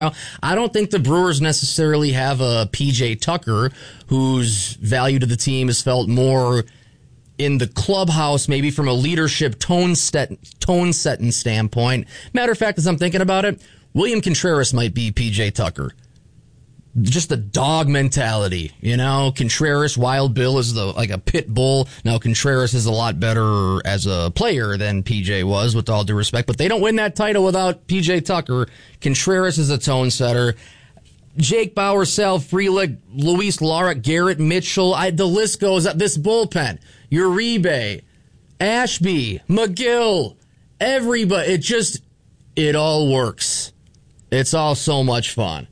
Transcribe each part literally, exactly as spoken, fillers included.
I don't think the Brewers necessarily have a P J Tucker whose value to the team is felt more in the clubhouse, maybe from a leadership tone set, tone setting standpoint. Matter of fact, as I'm thinking about it, William Contreras might be P J Tucker. Just the dog mentality, you know. Contreras, Wild Bill is the like a pit bull. Now Contreras is a lot better as a player than P J was, with all due respect. But they don't win that title without P J Tucker. Contreras is a tone setter. Jake Bauer, Sal Frelick, Luis Lara, Garrett Mitchell. I, the list goes up. This bullpen, Uribe, Ashby, McGill, everybody. It just, it all works. It's all so much fun.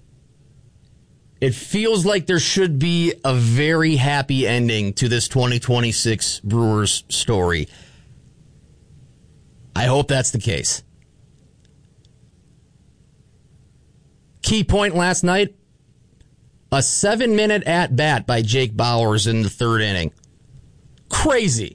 It feels like there should be a very happy ending to this twenty twenty-six Brewers story. I hope that's the case. Key point last night, a seven-minute at-bat by Jake Bauers in the third inning. Crazy.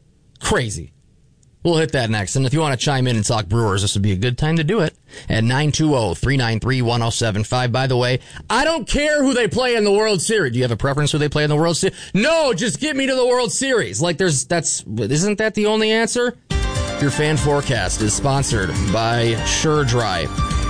Crazy. We'll hit that next. And if you want to chime in and talk Brewers, this would be a good time to do it at nine two zero, three nine three, one zero seven five. By the way, I don't care who they play in the World Series. Do you have a preference who they play in the World Series? No, just get me to the World Series. Like there's, that's, isn't that the only answer? Your fan forecast is sponsored by Sure Dry.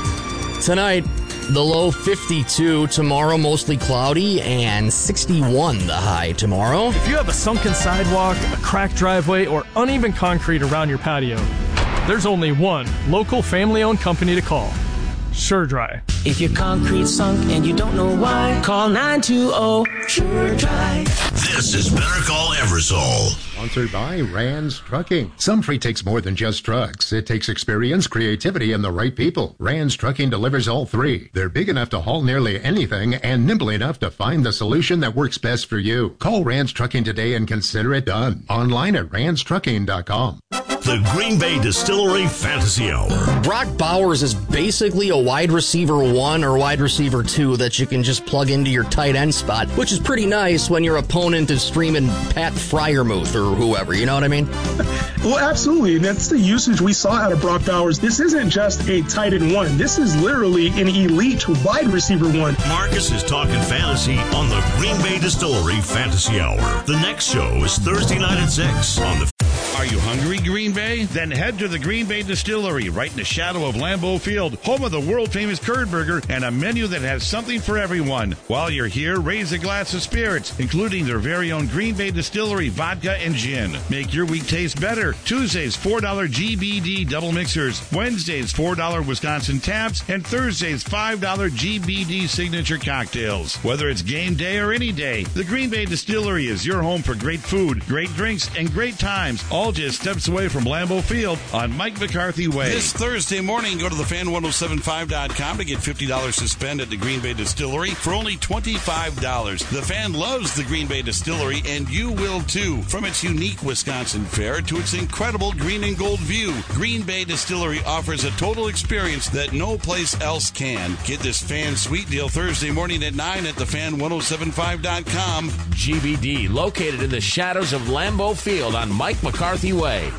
Tonight, the low fifty-two, tomorrow mostly cloudy, and sixty-one the high tomorrow. If you have a sunken sidewalk, a cracked driveway, or uneven concrete around your patio, there's only one local family-owned company to call. Sure Dry. If your concrete's sunk and you don't know why, call nine two zero, Sure Dry. This is Better Call Eversole. Sponsored by Rands Trucking. Some freight takes more than just trucks. It takes experience, creativity, and the right people. Rands Trucking delivers all three. They're big enough to haul nearly anything and nimble enough to find the solution that works best for you. Call Rands Trucking today and consider it done. Online at rands trucking dot com. The Green Bay Distillery Fantasy Hour. Brock Bowers is basically a wide receiver one or wide receiver two that you can just plug into your tight end spot, which is pretty nice when your opponent is streaming Pat Freiermuth or whoever, you know what I mean? Well, absolutely. And that's the usage we saw out of Brock Bowers. This isn't just a tight end one. This is literally an elite wide receiver one. Marcus is talking fantasy on the Green Bay Distillery Fantasy Hour. The next show is Thursday night at six on the... Are you hungry, Green Bay? Then head to the Green Bay Distillery, right in the shadow of Lambeau Field, home of the world-famous curd burger and a menu that has something for everyone. While you're here, raise a glass of spirits, including their very own Green Bay Distillery vodka and gin. Make your week taste better. Tuesdays, four dollars G B D double mixers. Wednesdays, four dollars Wisconsin taps. And Thursdays, five dollars G B D signature cocktails. Whether it's game day or any day, the Green Bay Distillery is your home for great food, great drinks, and great times, all just steps away from Lambeau Field on Mike McCarthy Way. This Thursday morning, go to the fan ten seventy-five dot com to get fifty dollars to spend at the Green Bay Distillery for only twenty-five dollars. The Fan loves the Green Bay Distillery, and you will too. From its unique Wisconsin fare to its incredible green and gold view, Green Bay Distillery offers a total experience that no place else can. Get this Fan sweet deal Thursday morning at nine at the fan ten seventy-five dot com. G B D, located in the shadows of Lambeau Field on Mike McCarthy Way.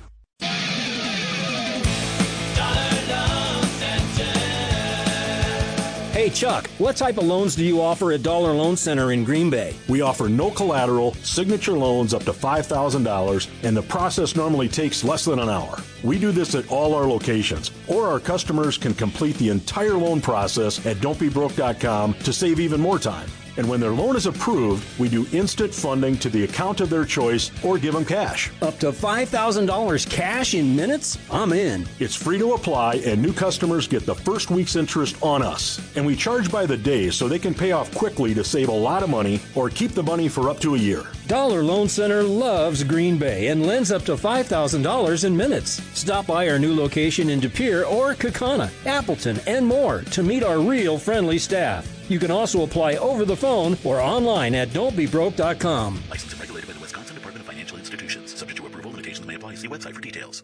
Hey, Chuck, what type of loans do you offer at Dollar Loan Center in Green Bay? We offer no collateral, signature loans up to five thousand dollars, and the process normally takes less than an hour. We do this at all our locations, or our customers can complete the entire loan process at don't be broke dot com to save even more time. And when their loan is approved, we do instant funding to the account of their choice or give them cash. Up to five thousand dollars cash in minutes? I'm in. It's free to apply, and new customers get the first week's interest on us. And we charge by the day so they can pay off quickly to save a lot of money or keep the money for up to a year. Dollar Loan Center loves Green Bay and lends up to five thousand dollars in minutes. Stop by our new location in De Pere or Kaukauna, Appleton, and more to meet our real friendly staff. You can also apply over the phone or online at don't be broke dot com. Licensed and regulated by the Wisconsin Department of Financial Institutions. Subject to approval, limitations may apply. See website for details.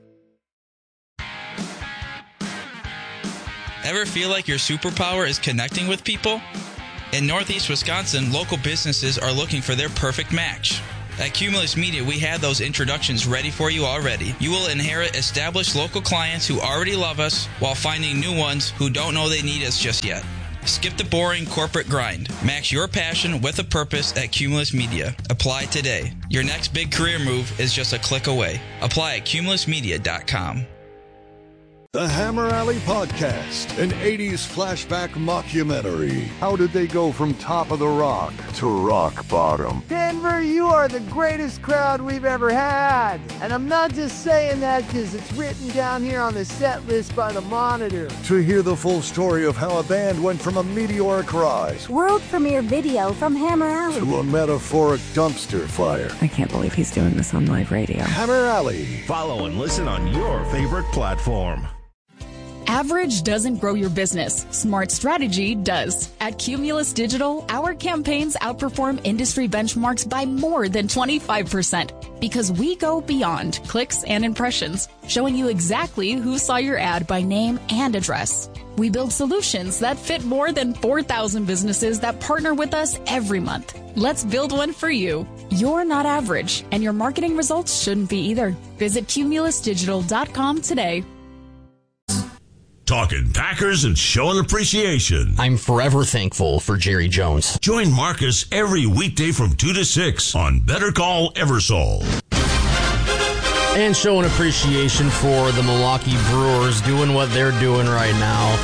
Ever feel like your superpower is connecting with people? In Northeast Wisconsin, local businesses are looking for their perfect match. At Cumulus Media, we have those introductions ready for you already. You will inherit established local clients who already love us while finding new ones who don't know they need us just yet. Skip the boring corporate grind. Match your passion with a purpose at Cumulus Media. Apply today. Your next big career move is just a click away. Apply at cumulus media dot com. The Hammer Alley Podcast, an eighties flashback mockumentary. How did they go from top of the rock to rock bottom? Denver, you are the greatest crowd we've ever had. And I'm not just saying that because it's written down here on the set list by the Monitor. To hear the full story of how a band went from a meteoric rise world premiere video from Hammer Alley to a metaphoric dumpster fire. I can't believe he's doing this on live radio. Hammer Alley. Follow and listen on your favorite platform. Average doesn't grow your business. Smart strategy does. At Cumulus Digital, our campaigns outperform industry benchmarks by more than twenty-five percent because we go beyond clicks and impressions, showing you exactly who saw your ad by name and address. We build solutions that fit more than four thousand businesses that partner with us every month. Let's build one for you. You're not average, and your marketing results shouldn't be either. Visit cumulus digital dot com today. Talking Packers and showing appreciation. I'm forever thankful for Jerry Jones. Join Marcus every weekday from two to six on Better Call Eversole. And showing appreciation for the Milwaukee Brewers doing what they're doing right now.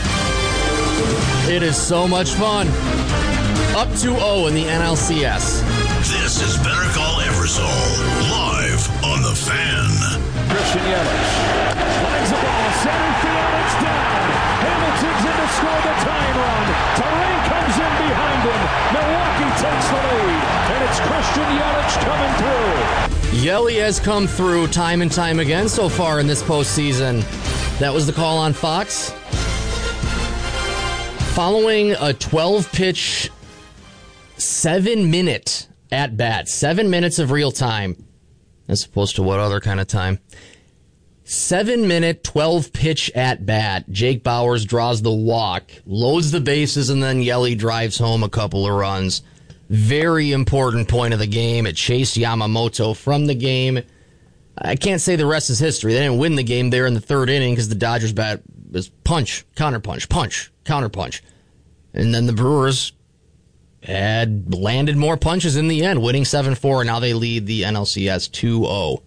It is so much fun. Up two oh in the N L C S. This is Better Call Eversole, live on The Fan. Christian Yelich lines the ball, center field, it's down. Hamilton's in to score the tying run. Terrain comes in behind him. Milwaukee takes the lead, and it's Christian Yelich coming through. Yelly has come through time and time again so far in this postseason. That was the call on Fox. Following a twelve-pitch, seven-minute at-bat, seven minutes of real time, as opposed to what other kind of time? Seven-minute, twelve-pitch at-bat. Jake Bauers draws the walk, loads the bases, and then Yelly drives home a couple of runs. Very important point of the game. It chased Yamamoto from the game. I can't say the rest is history. They didn't win the game there in the third inning because the Dodgers bat was punch, counterpunch, punch, counterpunch. And then the Brewers had landed more punches in the end, winning seven four, and now they lead the N L C S two oh.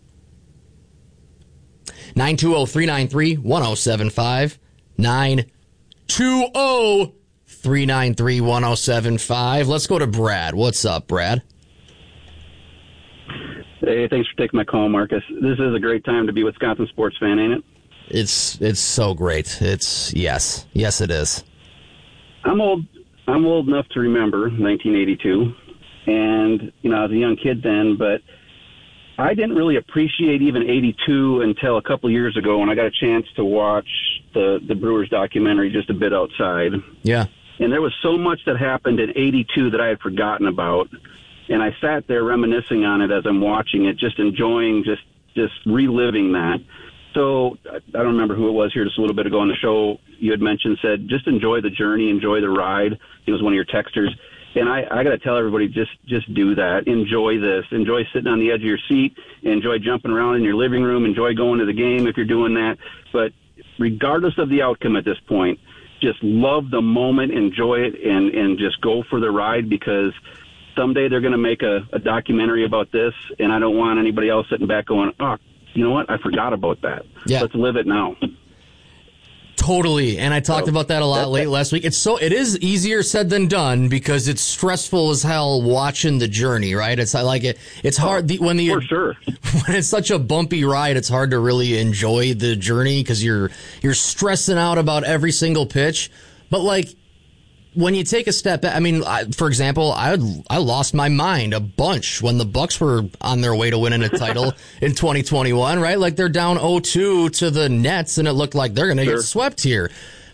nine two zero, three nine three, one zero seven five. nine two zero, three nine three, one zero seven five. Let's go to Brad. What's up, Brad? Hey, thanks for taking my call, Marcus. This is a great time to be a Wisconsin sports fan, ain't it? It's it's so great. It's yes. Yes, it is. I'm old. I'm old enough to remember nineteen eighty-two, and you know I was a young kid then, but I didn't really appreciate even eighty-two until a couple years ago when I got a chance to watch the the Brewers documentary just a bit outside. Yeah. And there was so much that happened in eighty-two that I had forgotten about, and I sat there reminiscing on it as I'm watching it, just enjoying, just just reliving that. So I don't remember who it was here just a little bit ago on the show. You had mentioned, said, just enjoy the journey, enjoy the ride. It was one of your texters. And I, I got to tell everybody, just just do that. Enjoy this. Enjoy sitting on the edge of your seat. Enjoy jumping around in your living room. Enjoy going to the game if you're doing that. But regardless of the outcome at this point, just love the moment, enjoy it, and, and just go for the ride, because someday they're going to make a, a documentary about this, and I don't want anybody else sitting back going, oh, you know what? I forgot about that. Yeah. Let's live it now. Totally. And I talked so, about that a lot late last week. It's so, it is easier said than done because it's stressful as hell watching the journey, right? It's I like it. It's hard the, when the, for sure. When it's such a bumpy ride, it's hard to really enjoy the journey because you're, you're stressing out about every single pitch. But like, when you take a step back, I mean, I, for example, I I lost my mind a bunch when the Bucks were on their way to winning a title in twenty twenty-one, right? Like they're down oh two to the Nets, and it looked like they're going to sure. get swept here.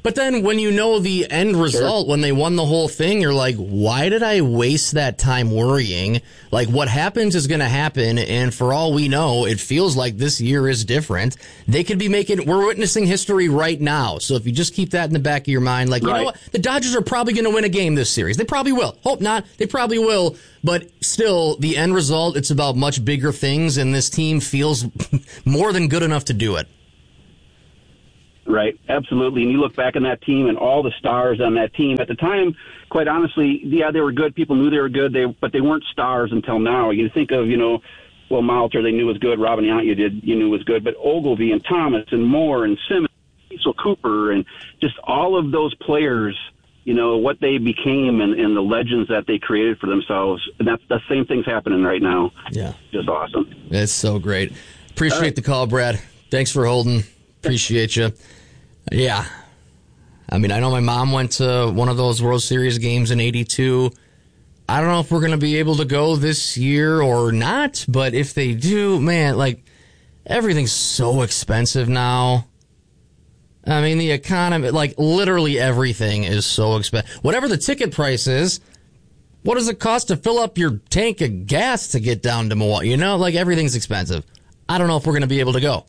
But then when you know the end result, sure. when they won the whole thing, you're like, why did I waste that time worrying? Like, what happens is going to happen, and for all we know, it feels like this year is different. They could be making, we're witnessing history right now. So if you just keep that in the back of your mind, like, you right. know what? The Dodgers are probably going to win a game this series. They probably will. Hope not. They probably will. But still, the end result, it's about much bigger things, and this team feels more than good enough to do it. Right, absolutely. And you look back on that team and all the stars on that team. At the time, quite honestly, yeah, they were good. People knew they were good, They, but they weren't stars until now. You think of, you know, well, Molitor, they knew was good. Robin Yount, you did, you knew was good. But Ogilvy and Thomas and Moore and Simmons, Cecil Cooper, and just all of those players, you know, what they became and, and the legends that they created for themselves. And that's the same thing's happening right now. Yeah. Just awesome. It's so great. Appreciate right. the call, Brad. Thanks for holding. Appreciate you. Yeah. I mean, I know my mom went to one of those World Series games in eighty-two. I don't know if we're going to be able to go this year or not, but if they do, man, like, everything's so expensive now. I mean, the economy, like, literally everything is so expensive. Whatever the ticket price is, what does it cost to fill up your tank of gas to get down to Milwaukee? You know, like, everything's expensive. I don't know if we're going to be able to go.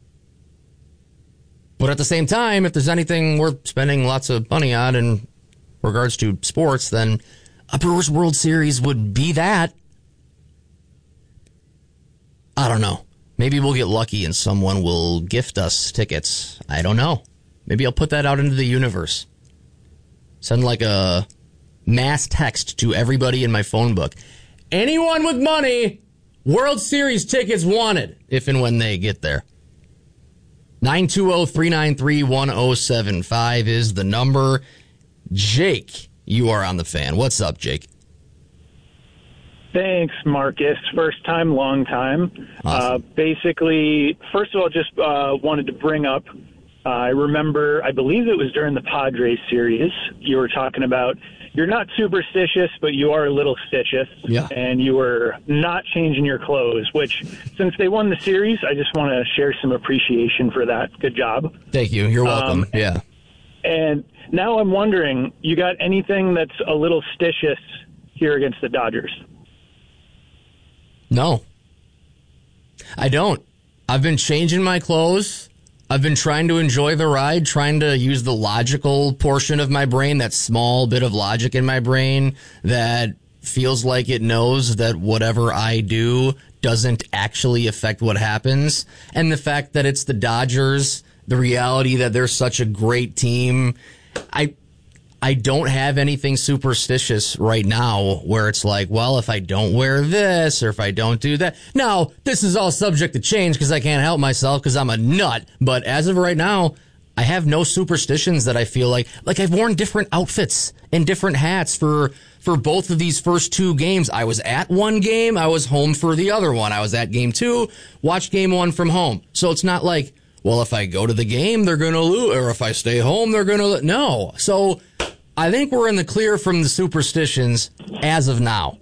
But at the same time, if there's anything worth spending lots of money on in regards to sports, then a Brewers World Series would be that. I don't know. Maybe we'll get lucky and someone will gift us tickets. I don't know. Maybe I'll put that out into the universe. Send like a mass text to everybody in my phone book. Anyone with money, World Series tickets wanted, if and when they get there. nine two zero, three nine three, one zero seven five is the number. Jake, you are on the Fan. What's up, Jake? Thanks, Marcus. First time, long time. Awesome. Uh, basically, first of all, just uh, wanted to bring up, uh, I remember, I believe it was during the Padres series, you were talking about you're not superstitious, but you are a little stitious. Yeah. And you were not changing your clothes, which, since they won the series, I just want to share some appreciation for that. Good job. Thank you. You're welcome. Um, yeah. And now I'm wondering, you got anything that's a little stitious here against the Dodgers? No. I don't. I've been changing my clothes. I've been trying to enjoy the ride, trying to use the logical portion of my brain, that small bit of logic in my brain that feels like it knows that whatever I do doesn't actually affect what happens. And the fact that it's the Dodgers, the reality that they're such a great team, I I don't have anything superstitious right now where it's like, well, if I don't wear this or if I don't do that. Now, this is all subject to change because I can't help myself because I'm a nut. But as of right now, I have no superstitions that I feel like. Like, I've worn different outfits and different hats for for both of these first two games. I was at one game. I was home for the other one. I was at game two, watched game one from home. So it's not like, well, if I go to the game, they're going to lose. Or if I stay home, they're going to lose. No. So I think we're in the clear from the superstitions as of now.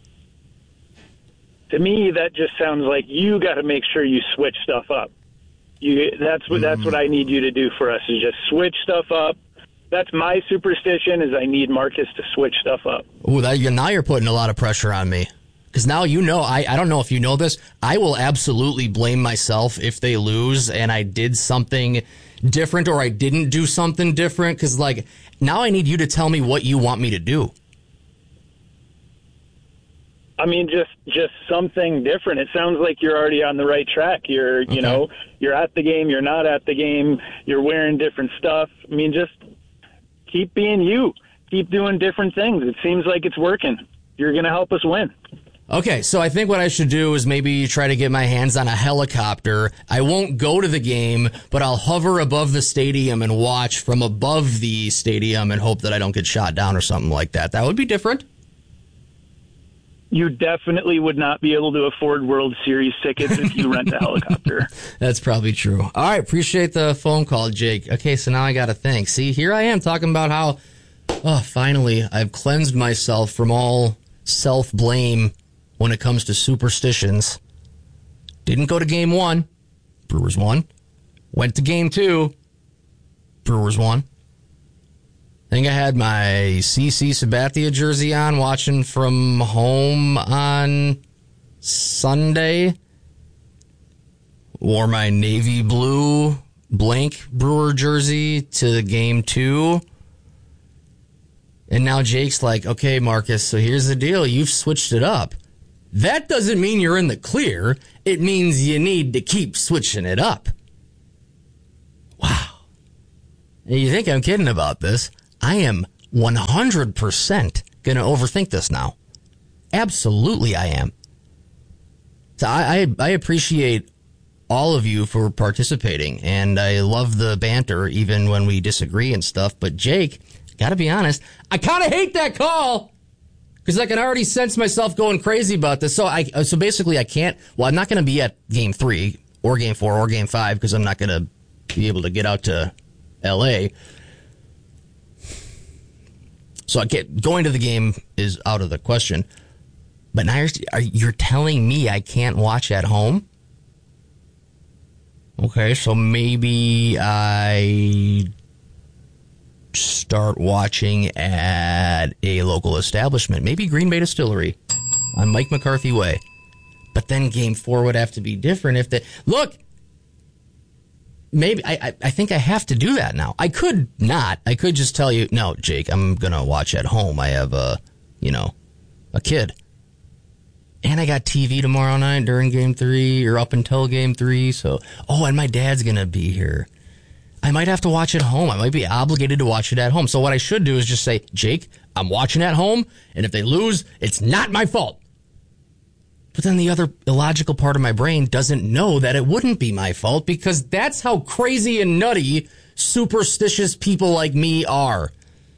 To me, that just sounds like you got to make sure you switch stuff up. You, that's what that's what I need you to do for us, is just switch stuff up. That's my superstition, is I need Marcus to switch stuff up. Ooh, that, now you're putting a lot of pressure on me. Because now you know, I, I don't know if you know this, I will absolutely blame myself if they lose and I did something different or I didn't do something different. Because, like, now I need you to tell me what you want me to do. I mean, just just something different. It sounds like you're already on the right track. You're, you okay. know, you're at the game, you're not at the game, you're wearing different stuff. I mean, just keep being you. Keep doing different things. It seems like it's working. You're going to help us win. Okay, so I think what I should do is maybe try to get my hands on a helicopter. I won't go to the game, but I'll hover above the stadium and watch from above the stadium and hope that I don't get shot down or something like that. That would be different. You definitely would not be able to afford World Series tickets if you rent a helicopter. That's probably true. All right, appreciate the phone call, Jake. Okay, so now I got to think. See, here I am talking about how, oh, finally, I've cleansed myself from all self-blame when it comes to superstitions. Didn't go to game one. Brewers won. Went to game two. Brewers won. I think I had my C C Sabathia jersey on, watching from home on Sunday. Wore my navy blue blank Brewer jersey to game two. And now Jake's like, okay, Marcus, so here's the deal. You've switched it up. That doesn't mean you're in the clear. It means you need to keep switching it up. Wow. And you think I'm kidding about this? I am one hundred percent going to overthink this now. Absolutely I am. So I, I, I appreciate all of you for participating, and I love the banter even when we disagree and stuff. But Jake, gotta be honest, I kind of hate that call because I can already sense myself going crazy about this. So I so basically I can't. Well, I'm not going to be at game three or game four or game five because I'm not going to be able to get out to L A. So I can't, going to the game is out of the question. But now you're, are, you're telling me I can't watch at home? Okay, so maybe I start watching at a local establishment. Maybe Green Bay Distillery on Mike McCarthy Way. But then game four would have to be different if the... Look! Maybe I, I think I have to do that now. I could not. I could just tell you, no, Jake, I'm going to watch at home. I have a, you know, a kid. And I got T V tomorrow night during game three or up until game three. So, oh, and my dad's going to be here. I might have to watch at home. I might be obligated to watch it at home. So what I should do is just say, Jake, I'm watching at home. And if they lose, it's not my fault. But then the other illogical part of my brain doesn't know that it wouldn't be my fault because that's how crazy and nutty superstitious people like me are.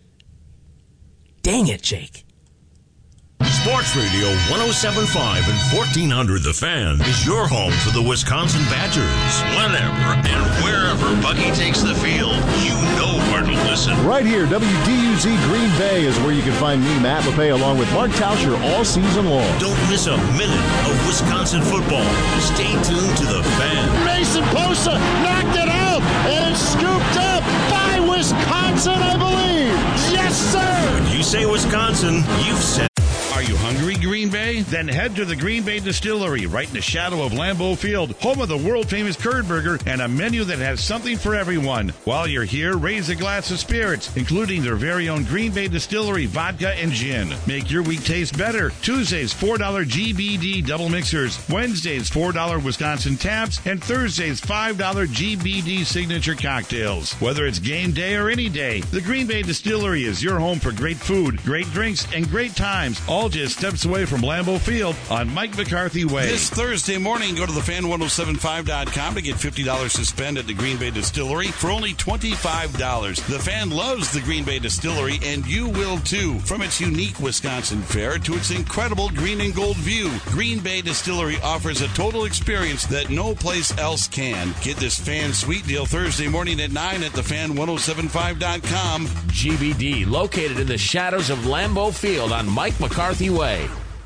Dang it, Jake. Sports Radio one oh seven point five and fourteen hundred The Fan is your home for the Wisconsin Badgers. Whenever and wherever Bucky takes the field, you know where to listen. Right here, W D U Z Green Bay is where you can find me, Matt LePay, along with Mark Tauscher all season long. Don't miss a minute of Wisconsin football. Stay tuned to The Fan. Mason Posa knocked it out, and it's scooped up by Wisconsin, I believe. Yes, sir. When you say Wisconsin, you've said. Are you hungry, Green Bay? Then head to the Green Bay Distillery, right in the shadow of Lambeau Field, home of the world-famous curd burger and a menu that has something for everyone. While you're here, raise a glass of spirits, including their very own Green Bay Distillery vodka and gin. Make your week taste better. Tuesdays, four dollars G B D double mixers. Wednesdays, four dollars Wisconsin taps. And Thursdays, five dollars G B D signature cocktails. Whether it's game day or any day, the Green Bay Distillery is your home for great food, great drinks, and great times, all just steps away from Lambeau Field on Mike McCarthy Way. This Thursday morning, go to the fan ten seventy-five dot com to get fifty dollars to spend at the Green Bay Distillery for only twenty-five dollars. The Fan loves the Green Bay Distillery, and you will too. From its unique Wisconsin fare to its incredible green and gold view, Green Bay Distillery offers a total experience that no place else can. Get this Fan Sweet Deal Thursday morning at nine at the fan ten seventy-five dot com. G B D, located in the shadows of Lambeau Field on Mike McCarthy Way.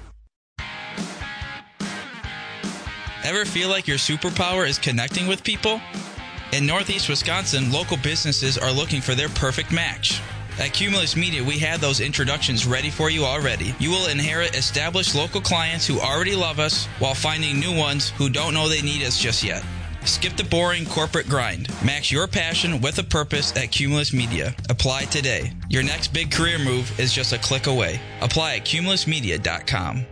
Ever feel like your superpower is connecting with people? In Northeast Wisconsin, local businesses are looking for their perfect match. At Cumulus Media, we had those introductions ready for you already. You will inherit established local clients who already love us while finding new ones who don't know they need us just yet. Skip the boring corporate grind. Match your passion with a purpose at Cumulus Media. Apply today. Your next big career move is just a click away. Apply at cumulus media dot com.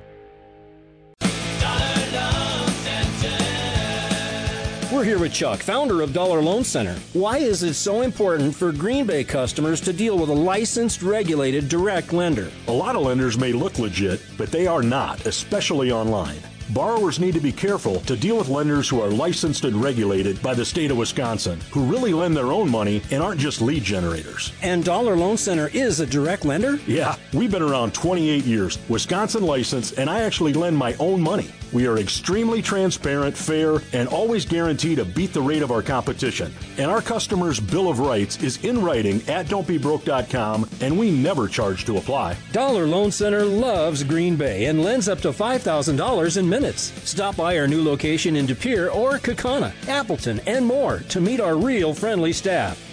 We're here with Chuck, founder of Dollar Loan Center. Why is it so important for Green Bay customers to deal with a licensed, regulated, direct lender? A lot of lenders may look legit, but they are not, especially online. Borrowers need to be careful to deal with lenders who are licensed and regulated by the state of Wisconsin, who really lend their own money and aren't just lead generators. And Dollar Loan Center is a direct lender? Yeah, we've been around twenty-eight years, Wisconsin licensed, and I actually lend my own money. We are extremely transparent, fair, and always guarantee to beat the rate of our competition. And our customers' Bill of Rights is in writing at don't be broke dot com, and we never charge to apply. Dollar Loan Center loves Green Bay and lends up to five thousand dollars in minutes. Stop by our new location in De Pere or Kaukauna, Appleton, and more to meet our real friendly staff.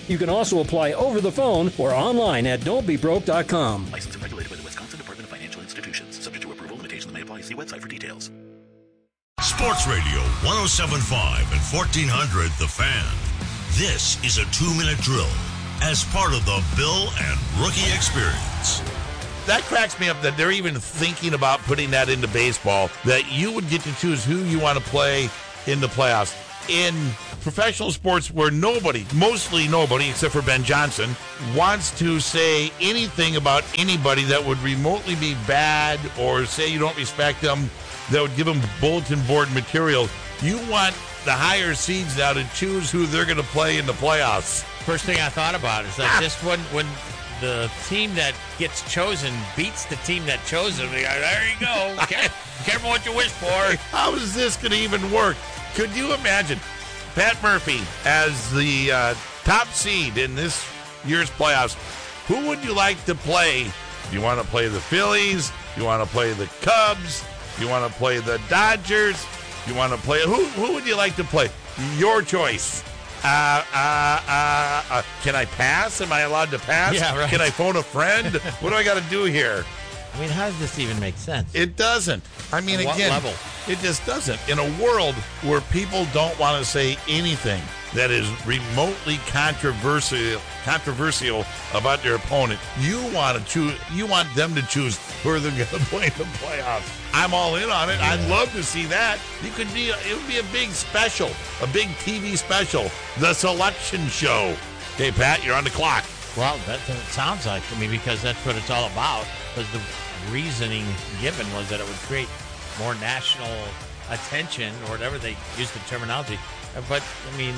You can also apply over the phone or online at don't be broke dot com. Licensed and regulated by the Wisconsin Department of Financial Institutions. Subject to approval, limitations may apply. See website for details. Sports Radio one oh seven point five and fourteen hundred The Fan. This is a two-minute drill as part of the Bill and Rookie Experience. That cracks me up that they're even thinking about putting that into baseball, that you would get to choose who you want to play in the playoffs. In professional sports where nobody, mostly nobody, except for Ben Johnson, wants to say anything about anybody that would remotely be bad or say you don't respect them, that would give them bulletin board material, you want the higher seeds now to choose who they're going to play in the playoffs. First thing I thought about is that just when when the team that gets chosen beats the team that chose them, they go, there you go. Careful what you wish for. How is this going to even work? Could you imagine Pat Murphy as the uh, top seed in this year's playoffs? Who would you like to play? Do you want to play the Phillies? Do you want to play the Cubs? Do you want to play the Dodgers? Do you want to play? Who, who would you like to play? Your choice. Uh, uh, uh, uh, can I pass? Am I allowed to pass? Yeah, right. Can I phone a friend? What do I got to do here? I mean, how does this even make sense? It doesn't. I mean, At what again, level? It just doesn't. In a world where people don't want to say anything that is remotely controversial, controversial about their opponent, you want to choose. You want them to choose who they're going to play in the playoffs. I'm all in on it. Yeah. I'd love to see that. You could be. It would be a big special, a big T V special, the selection show. Okay, Pat, you're on the clock. Well, that, that sounds like, I mean, because that's what it's all about. Because the reasoning given was that it would create more national attention, or whatever they use the terminology. But, I mean...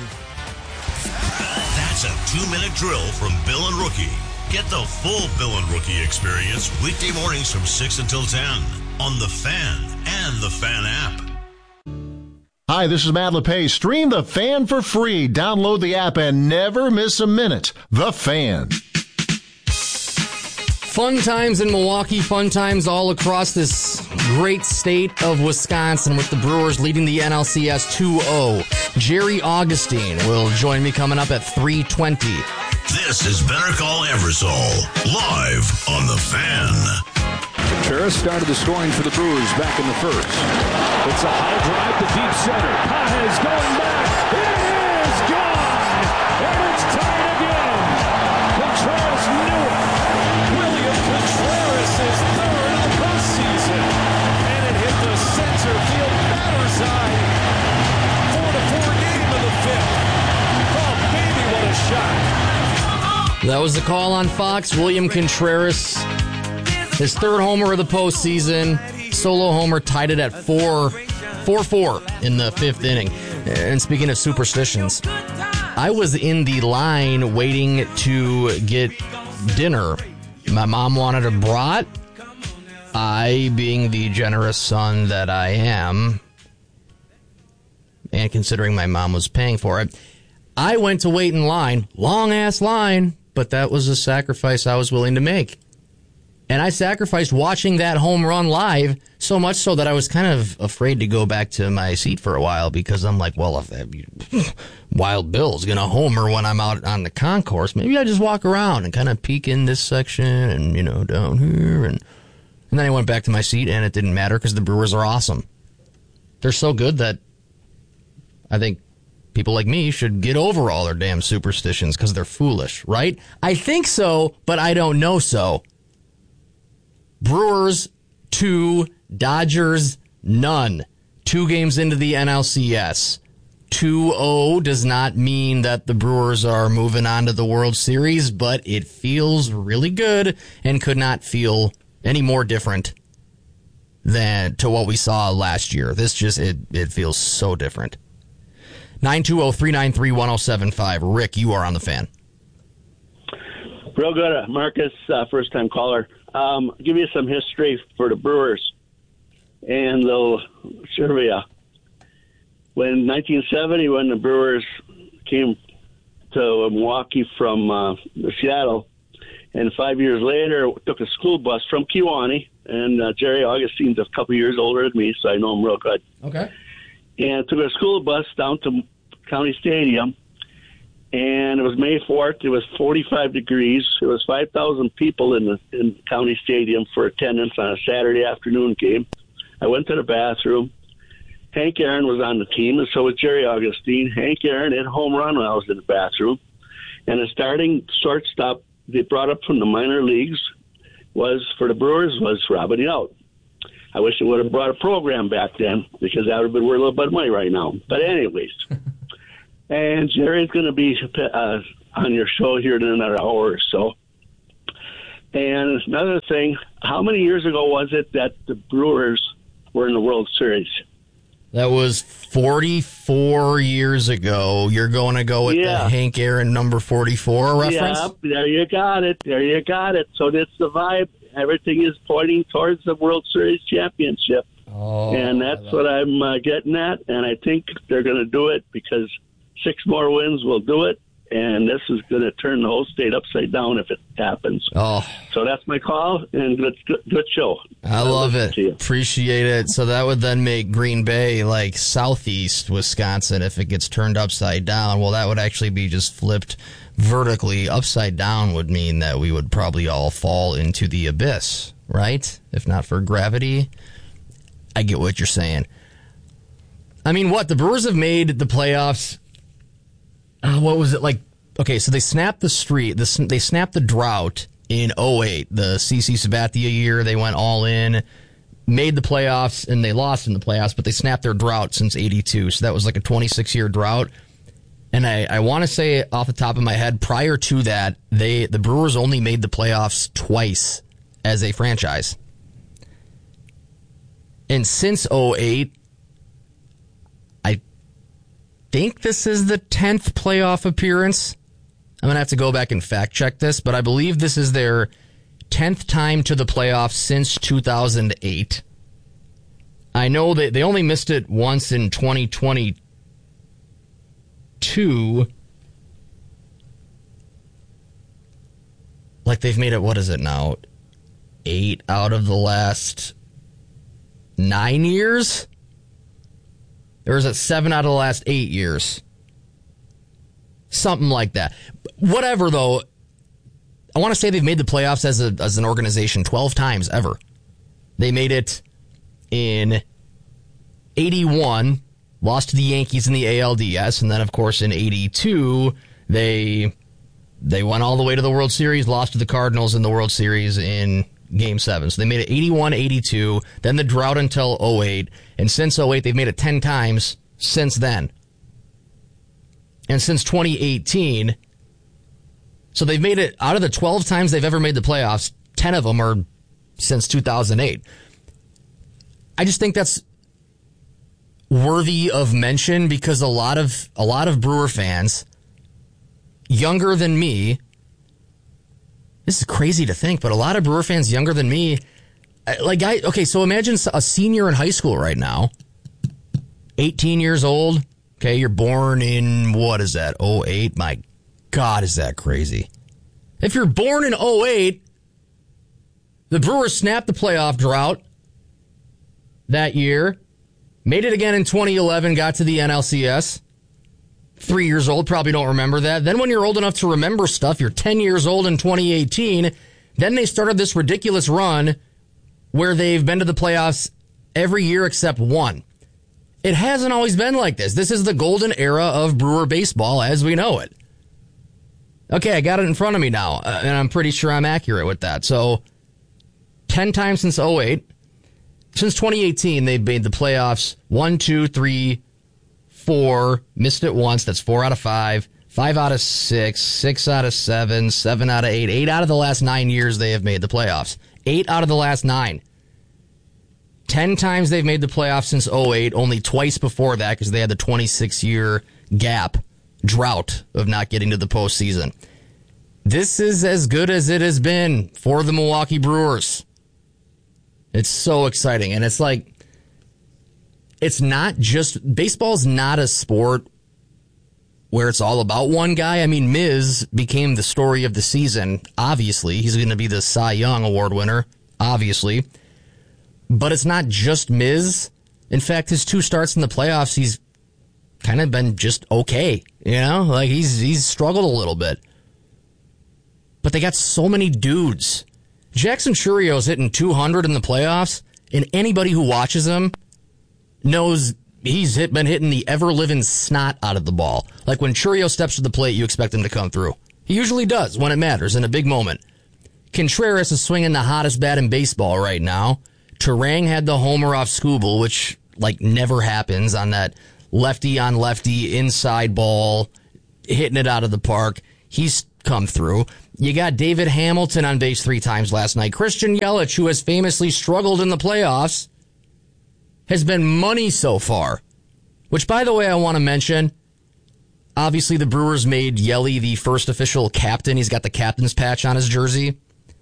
That's a two-minute drill from Bill and Rookie. Get the full Bill and Rookie experience weekday mornings from six until ten on The Fan and The Fan app. Hi, this is Matt LePay. Stream The Fan for free. Download the app and never miss a minute. The Fan. Fun times in Milwaukee, fun times all across this great state of Wisconsin with the Brewers leading the N L C S two oh. Jerry Augustine will join me coming up at three twenty. This is Better Call Eversole, live on The Fan. Contreras started the scoring for the Brewers back in the first. It's a high drive to deep center. Pages going back. It is gone! And it's tied again! Contreras knew it! William Contreras is third of the season. And it hit the center field batter side. Four to four game in the fifth. Oh, baby, what a shot. That was the call on Fox. William Contreras, his third homer of the postseason. Solo homer, tied it at four, four, four in the fifth inning. And speaking of superstitions, I was in the line waiting to get dinner. My mom wanted a brat. I, being the generous son that I am, and considering my mom was paying for it, I went to wait in line. Long-ass line, but that was a sacrifice I was willing to make. And I sacrificed watching that home run live, so much so that I was kind of afraid to go back to my seat for a while, because I'm like, well, if that Wild Bill's going to homer when I'm out on the concourse, maybe I just walk around and kind of peek in this section and, you know, down here. And, and then I went back to my seat, and it didn't matter because the Brewers are awesome. They're so good that I think people like me should get over all their damn superstitions because they're foolish, right? I think so, but I don't know so. Brewers, two. Dodgers, none. Two games into the N L C S. two oh does not mean that the Brewers are moving on to the World Series, but it feels really good and could not feel any more different than to what we saw last year. This just, it, it feels so different. nine two zero, three nine three, one zero seven five. Rick, you are on the Fan. Real good, Marcus, uh, first-time caller. Um, give you some history for the Brewers and the trivia. When nineteen seventy, when the Brewers came to Milwaukee from uh, Seattle, and five years later took a school bus from Kewanee, and uh, Jerry Augustine's a couple years older than me, so I know him real good. Okay. And took a school bus down to County Stadium, and it was May fourth. It was forty-five degrees. It was five thousand people in the in County Stadium for attendance on a Saturday afternoon game. I went to the bathroom. Hank Aaron was on the team, and so was Jerry Augustine. Hank Aaron hit a home run when I was in the bathroom. And the starting shortstop they brought up from the minor leagues was, for the Brewers, was Robin Yount. I wish they would have brought a program back then, because that would have been worth a little bit of money right now. But anyways, and Jerry's going to be uh, on your show here in another hour or so. And another thing, how many years ago was it that the Brewers were in the World Series? That was forty-four years ago. You're going to go with Yeah. the Hank Aaron number forty-four reference? Yeah, there you got it. There you got it. So that's the vibe. Everything is pointing towards the World Series championship. Oh, and that's what I'm uh, getting at. And I think they're going to do it because six more wins will do it. And this is going to turn the whole state upside down if it happens. Oh. So that's my call, and good, good, good show. I love it. Appreciate it. So that would then make Green Bay like southeast Wisconsin if it gets turned upside down. Well, that would actually be just flipped vertically. Upside down would mean that we would probably all fall into the abyss, right? If not for gravity. I get what you're saying. I mean, what? The Brewers have made the playoffs. Uh, what was it like? Okay, so they snapped the streak. The, they snapped the drought in oh eight, the C C Sabathia year. They went all in, made the playoffs, and they lost in the playoffs, but they snapped their drought since eighty-two. So that was like a twenty-six year drought. And I, I want to say off the top of my head, prior to that, they the Brewers only made the playoffs twice as a franchise. And since oh eight, I think this is the tenth playoff appearance. I'm going to have to go back and fact check this, but I believe this is their tenth time to the playoffs since two thousand eight. I know that they only missed it once in twenty twenty-two. Like they've made it, what is it now? Eight out of the last nine years? Or is it seven out of the last eight years? Something like that. Whatever, though, I want to say they've made the playoffs as a as an organization twelve times ever. They made it in eighty-one, lost to the Yankees in the A L D S, and then, of course, in eighty-two, they they went all the way to the World Series, lost to the Cardinals in the World Series in Game seven. So they made it eighty-one, eighty-two, then the drought until oh eight, and since oh eight, they've made it ten times since then. And since twenty eighteen, so they've made it, out of the twelve times they've ever made the playoffs, ten of them are since two thousand eight. I just think that's worthy of mention because a lot of a lot of Brewer fans, younger than me, this is crazy to think, but a lot of Brewer fans younger than me, like I, okay, so imagine a senior in high school right now, eighteen years old. Okay, you're born in, what is that, oh eight? My God, is that crazy. If you're born in oh eight, the Brewers snapped the playoff drought that year, made it again in twenty eleven, got to the N L C S. Three years old, probably don't remember that. Then when you're old enough to remember stuff, you're ten years old in twenty eighteen. Then they started this ridiculous run where they've been to the playoffs every year except one. It hasn't always been like this. This is the golden era of Brewer baseball as we know it. Okay, I got it in front of me now, uh, and I'm pretty sure I'm accurate with that. So, ten times since oh eight. Since twenty eighteen, they've made the playoffs one, two, three, four. Missed it once. That's four out of five. Five out of six. Six out of seven. Seven out of eight. Eight out of the last nine years they have made the playoffs. Eight out of the last nine. Ten times they've made the playoffs since oh eight, only twice before that because they had the twenty-six year gap, drought of not getting to the postseason. This is as good as it has been for the Milwaukee Brewers. It's so exciting. And it's like, it's not just, baseball's not a sport where it's all about one guy. I mean, Miz became the story of the season, obviously. He's going to be the Cy Young Award winner, obviously. But it's not just Miz. In fact, his two starts in the playoffs, he's kind of been just okay. You know, like he's he's struggled a little bit. But they got so many dudes. Jackson Churio's hitting two hundred in the playoffs, and anybody who watches him knows he's hit, been hitting the ever-living snot out of the ball. Like when Churio steps to the plate, you expect him to come through. He usually does when it matters in a big moment. Contreras is swinging the hottest bat in baseball right now. Turang had the homer off Skubal, which like never happens on that lefty on lefty inside ball, hitting it out of the park. He's come through. You got David Hamilton on base three times last night. Christian Yelich, who has famously struggled in the playoffs, has been money so far. Which, by the way, I want to mention, obviously the Brewers made Yelly the first official captain. He's got the captain's patch on his jersey.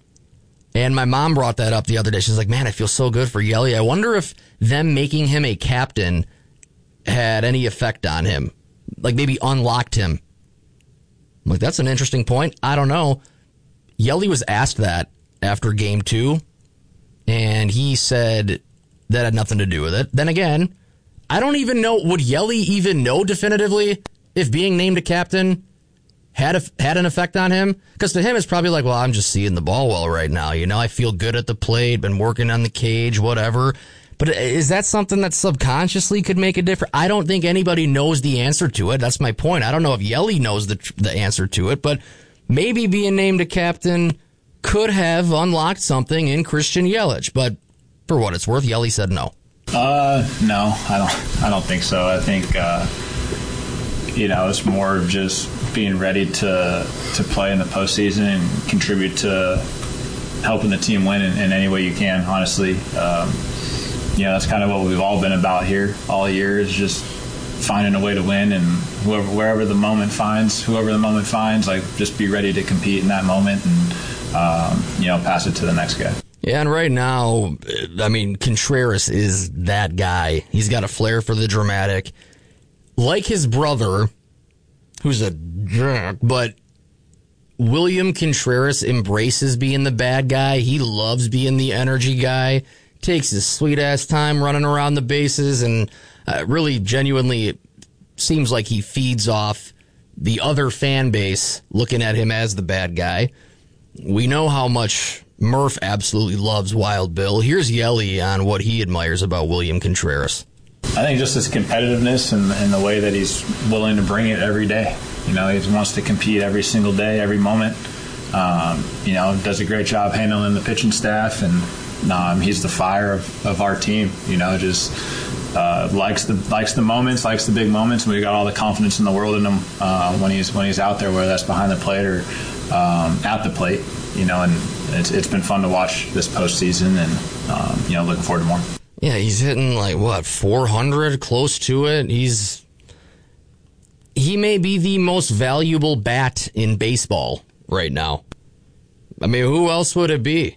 And my mom brought that up the other day. She's like, man, I feel so good for Yelly. I wonder if them making him a captain had any effect on him. Like maybe unlocked him. I'm like, that's an interesting point. I don't know. Yelly was asked that after game two, and he said that had nothing to do with it. Then again, I don't even know, would Yelly even know definitively if being named a captain had a, had an effect on him? Because to him, it's probably like, well, I'm just seeing the ball well right now. You know, I feel good at the plate, been working on the cage, whatever. But is that something that subconsciously could make a difference? I don't think anybody knows the answer to it. That's my point. I don't know if Yelly knows the the answer to it, but maybe being named a captain could have unlocked something in Christian Yelich. But for what it's worth, Yelly said no. Uh, no, I don't. I don't think so. I think uh, you know, it's more of just being ready to to play in the postseason and contribute to helping the team win in, in any way you can. Honestly. Um, You know, that's kind of what we've all been about here all year, is just finding a way to win, and whoever, wherever the moment finds, whoever the moment finds, like just be ready to compete in that moment and, um, you know, pass it to the next guy. Yeah, and right now, I mean, Contreras is that guy. He's got a flair for the dramatic. Like his brother, who's a jerk, but William Contreras embraces being the bad guy. He loves being the energy guy. Takes his sweet-ass time running around the bases, and uh, really genuinely it seems like he feeds off the other fan base looking at him as the bad guy. We know how much Murph absolutely loves Wild Bill. Here's Yelly on what he admires about William Contreras. I think just his competitiveness and, and the way that he's willing to bring it every day. You know, he wants to compete every single day, every moment. Um, you know, does a great job handling the pitching staff, and Um, he's the fire of, of our team. You know, just uh, likes the likes the moments, likes the big moments. We got all the confidence in the world in him uh, when he's when he's out there, whether that's behind the plate or um, at the plate. You know, and it's it's been fun to watch this postseason, and um, you know, looking forward to more. Yeah, he's hitting like what four hundred, close to it. He's he may be the most valuable bat in baseball right now. I mean, who else would it be?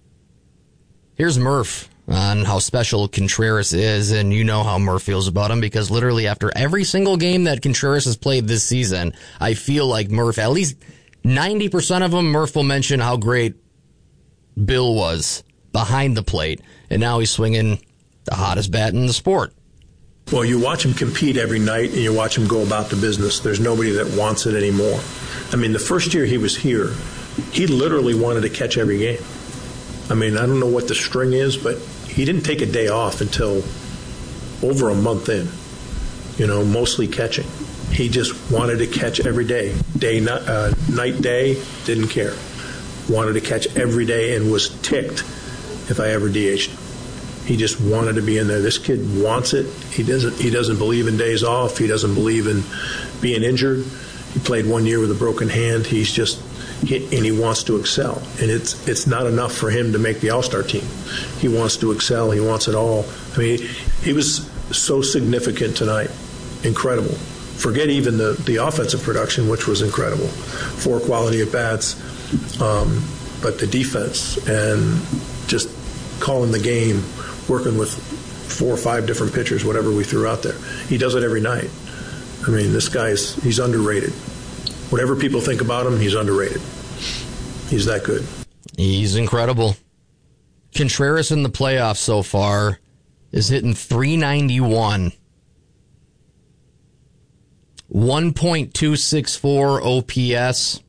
Here's Murph on how special Contreras is, and you know how Murph feels about him, because literally after every single game that Contreras has played this season, I feel like Murph, at least ninety percent of them, Murph will mention how great Bill was behind the plate, and now he's swinging the hottest bat in the sport. Well, you watch him compete every night, and you watch him go about the business. There's nobody that wants it anymore. I mean, the first year he was here, he literally wanted to catch every game. I mean, I don't know what the string is, but he didn't take a day off until over a month in, you know, mostly catching. He just wanted to catch every day. Day, uh, night, day, didn't care. Wanted to catch every day and was ticked if I ever D H'd him. He just wanted to be in there. This kid wants it. He doesn't, he doesn't believe in days off. He doesn't believe in being injured. He played one year with a broken hand. He's just... and he wants to excel, and it's it's not enough for him to make the All-Star team. He wants to excel. He wants it all. I mean, he was so significant tonight. Incredible. Forget even the, the offensive production, which was incredible. Four quality at-bats, um, but the defense and just calling the game, working with four or five different pitchers, whatever we threw out there. He does it every night. I mean, this guy's he's underrated. Whatever people think about him, he's underrated. He's that good. He's incredible. Contreras in the playoffs so far is hitting three ninety-one. one point two six four O P S.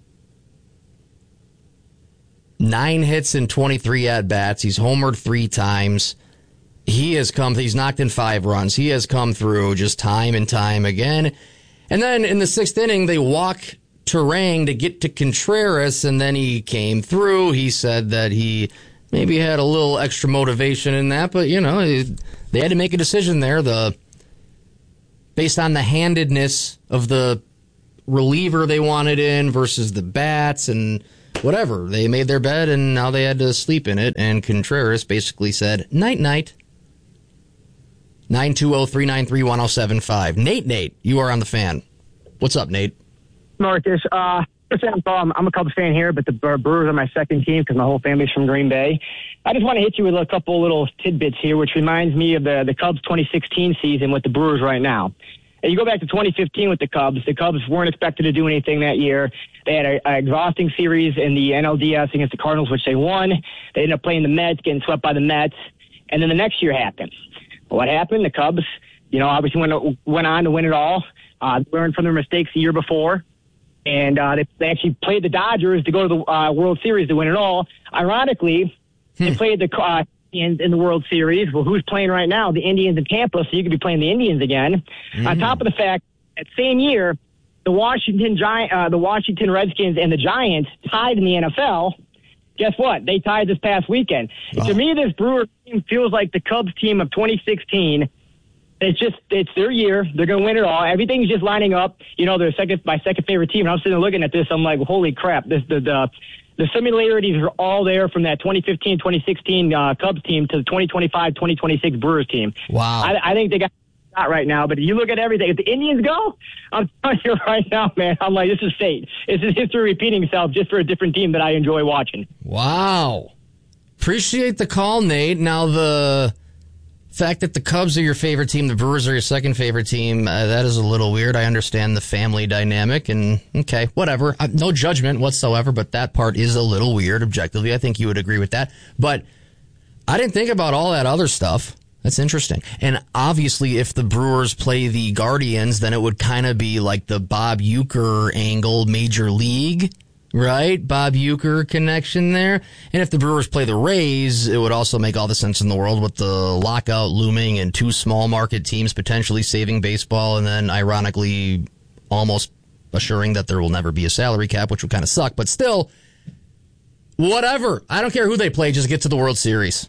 Nine hits and twenty-three at-bats. He's homered three times. He has come, he's knocked in five runs. He has come through just time and time again. And then in the sixth inning, they walk Turang to get to Contreras, and then he came through. He said that he maybe had a little extra motivation in that, but, you know, they had to make a decision there. The based on the handedness of the reliever they wanted in versus the bats and whatever. They made their bed, and now they had to sleep in it, and Contreras basically said, night-night. nine two zero, three nine three, one zero seven five. Nate, Nate, you are on the Fan. What's up, Nate? Marcus, uh, I'm, I'm a Cubs fan here, but the Brewers are my second team because my whole family's from Green Bay. I just want to hit you with a couple little tidbits here, which reminds me of the, the Cubs twenty sixteen season with the Brewers right now. And you go back to twenty fifteen with the Cubs. The Cubs weren't expected to do anything that year. They had an exhausting series in the N L D S against the Cardinals, which they won. They ended up playing the Mets, getting swept by the Mets. And then the next year happened. What happened? The Cubs, you know, obviously went, went on to win it all. Uh, learned from their mistakes the year before. And uh, they, they actually played the Dodgers to go to the uh, World Series to win it all. Ironically, hmm. they played the uh, Indians in the World Series. Well, who's playing right now? The Indians in Tampa, so you could be playing the Indians again. Mm. On top of the fact, that same year, the Washington Giant, uh, the Washington Redskins and the Giants tied in the N F L. Guess what? They tied this past weekend. Oh. To me, this Brewer team feels like the Cubs team of twenty sixteen. It's just, it's their year. They're going to win it all. Everything's just lining up. You know, they're second, my second favorite team. And I'm sitting there looking at this. I'm like, holy crap. This, the, the, the similarities are all there from that twenty fifteen, twenty sixteen uh, Cubs team to the twenty twenty-five, twenty twenty-six Brewers team. Wow. I, I think they got shot right now. But if you look at everything, if the Indians go, I'm telling you right now, man, I'm like, this is fate. This is history repeating itself just for a different team that I enjoy watching. Wow. Appreciate the call, Nate. Now, the fact that the Cubs are your favorite team, the Brewers are your second favorite team, uh, that is a little weird. I understand the family dynamic, and okay, whatever. Uh, no judgment whatsoever, but that part is a little weird, objectively. I think you would agree with that. But I didn't think about all that other stuff. That's interesting. And obviously, if the Brewers play the Guardians, then it would kind of be like the Bob Uecker angle, Major League, right? Bob Uecker connection there. And if the Brewers play the Rays, it would also make all the sense in the world with the lockout looming and two small market teams potentially saving baseball, and then ironically almost assuring that there will never be a salary cap, which would kind of suck. But still, whatever. I don't care who they play, just get to the World Series.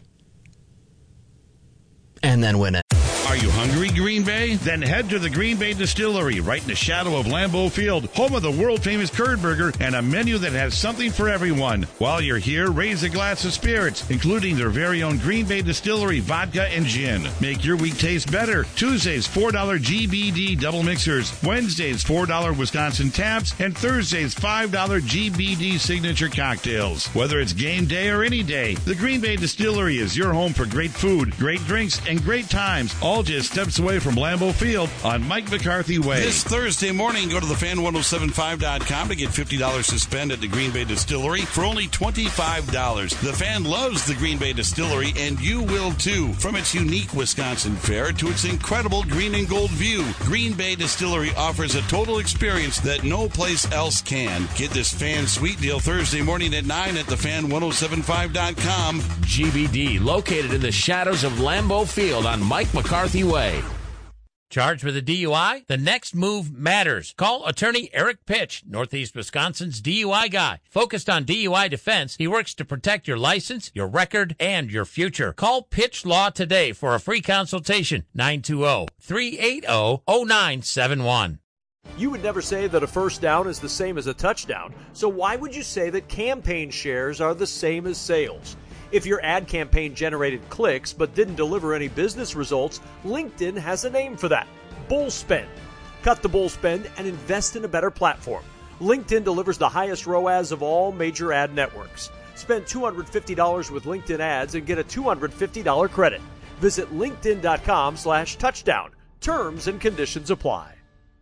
And then win it. Are you hungry, Green Bay? Then head to the Green Bay Distillery, right in the shadow of Lambeau Field, home of the world-famous Curd Burger and a menu that has something for everyone. While you're here, raise a glass of spirits, including their very own Green Bay Distillery vodka and gin. Make your week taste better. Tuesdays, four dollars G B D double mixers. Wednesdays, four dollars Wisconsin taps. And Thursdays, five dollars G B D signature cocktails. Whether it's game day or any day, the Green Bay Distillery is your home for great food, great drinks, and great times, all just steps away from Lambeau Field on Mike McCarthy Way. This Thursday morning, go to the fan ten seventy-five dot com to get fifty dollars to spend at the Green Bay Distillery for only twenty-five dollars. The Fan loves the Green Bay Distillery, and you will too. From its unique Wisconsin fare to its incredible green and gold view, Green Bay Distillery offers a total experience that no place else can. Get this Fan sweet deal Thursday morning at nine at the fan ten seventy-five dot com. G B D, located in the shadows of Lambeau Field on Mike McCarthy Way. Charged with a D U I? The next move matters. Call attorney Eric Pitch, Northeast Wisconsin's D U I guy. Focused on D U I defense, he works to protect your license, your record, and your future. Call Pitch Law today for a free consultation. nine two zero, three eight zero, zero nine seven one. You would never say that a first down is the same as a touchdown. So why would you say that campaign shares are the same as sales? If your ad campaign generated clicks but didn't deliver any business results, LinkedIn has a name for that: bull spend. Cut the bull spend and invest in a better platform. LinkedIn delivers the highest R O A S of all major ad networks. Spend two hundred fifty dollars with LinkedIn ads and get a two hundred fifty dollars credit. Visit linkedin.com slash touchdown. Terms and conditions apply.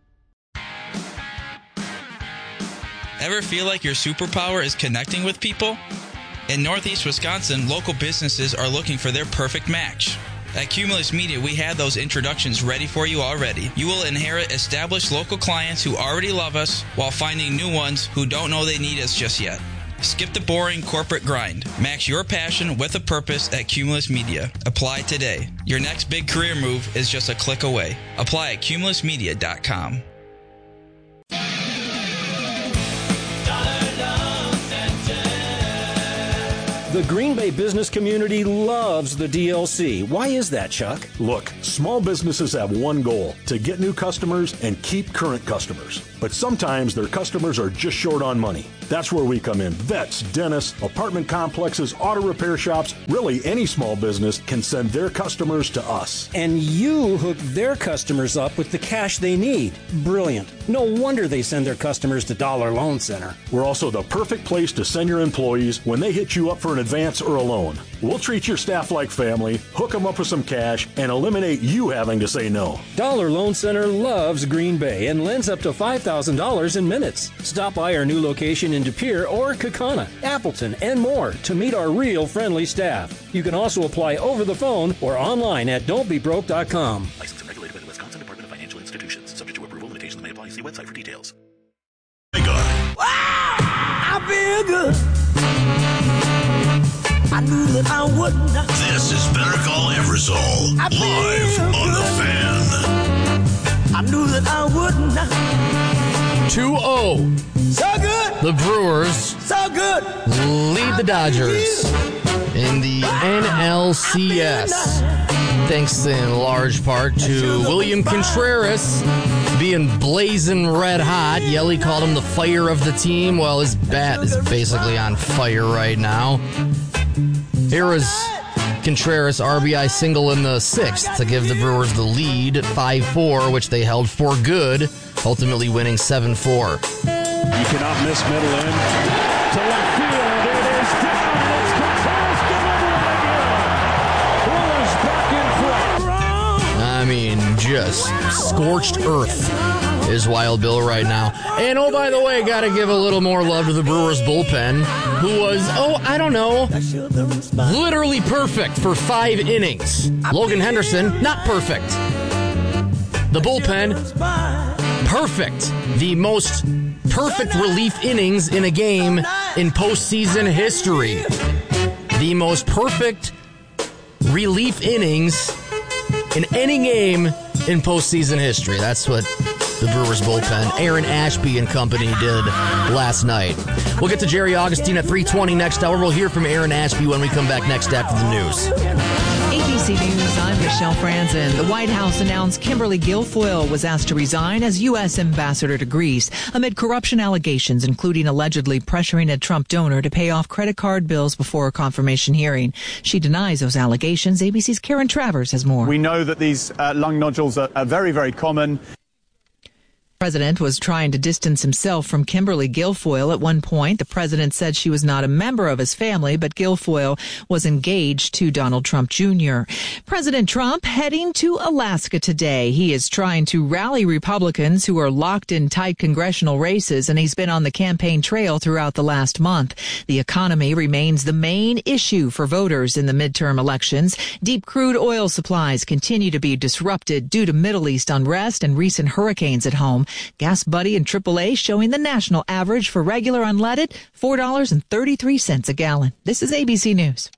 Ever feel like your superpower is connecting with people? In Northeast Wisconsin, local businesses are looking for their perfect match. At Cumulus Media, we have those introductions ready for you already. You will inherit established local clients who already love us while finding new ones who don't know they need us just yet. Skip the boring corporate grind. Match your passion with a purpose at Cumulus Media. Apply today. Your next big career move is just a click away. Apply at cumulus media dot com. The Green Bay business community loves the D L C. Why is that, Chuck? Look, small businesses have one goal, to get new customers and keep current customers. But sometimes their customers are just short on money. That's where we come in. Vets, dentists, apartment complexes, auto repair shops, really any small business can send their customers to us. And you hook their customers up with the cash they need. Brilliant. No wonder they send their customers to Dollar Loan Center. We're also the perfect place to send your employees when they hit you up for an advance or a loan. We'll treat your staff like family, hook them up with some cash, and eliminate you having to say no. Dollar Loan Center loves Green Bay and lends up to five thousand dollars in minutes. Stop by our new location in De Pere or Kaukauna, Appleton, and more to meet our real friendly staff. You can also apply over the phone or online at don't be broke dot com. Licensed and regulated by the Wisconsin Department of Financial Institutions. Subject to approval, limitations may apply. See website for details. I feel good. I knew that I would not. This is Better Call Eversole, live on The Fan. I knew that I would not. two oh. So good. The Brewers so good. lead the Dodgers in the N L C S. Thanks in large part to William Contreras being blazing red hot. Yelly called him the fire of the team. Well, his bat is basically on fire right now. Here was Contreras' R B I single in the sixth to give the Brewers the lead, five four, which they held for good, ultimately winning seven four. You cannot miss middle in to left field. It is down. It's Contreras delivering again. Brewers back in front. I mean, just scorched earth is Wild Bill right now. And oh, by the way, got to give a little more love to the Brewers bullpen, who was, oh, I don't know, literally perfect for five innings. Logan Henderson, not perfect. The bullpen, perfect. The most perfect relief innings in a game in postseason history. The most perfect relief innings in any game in postseason history. That's what the Brewers bullpen, Aaron Ashby and company, did last night. We'll get to Jerry Augustine at three twenty next hour. We'll hear from Aaron Ashby when we come back next after the news. A B C News, I'm Michelle Franzen. The White House announced Kimberly Guilfoyle was asked to resign as U S ambassador to Greece amid corruption allegations, including allegedly pressuring a Trump donor to pay off credit card bills before a confirmation hearing. She denies those allegations. A B C's Karen Travers has more. We know that these uh, lung nodules are, are very, very common. The president was trying to distance himself from Kimberly Guilfoyle. At one point, the president said she was not a member of his family, but Guilfoyle was engaged to Donald Trump Junior President Trump heading to Alaska today. He is trying to rally Republicans who are locked in tight congressional races, and he's been on the campaign trail throughout the last month. The economy remains the main issue for voters in the midterm elections. Deep crude oil supplies continue to be disrupted due to Middle East unrest and recent hurricanes at home. Gas Buddy and triple A showing the national average for regular unleaded, four dollars and thirty-three cents a gallon. This is A B C News.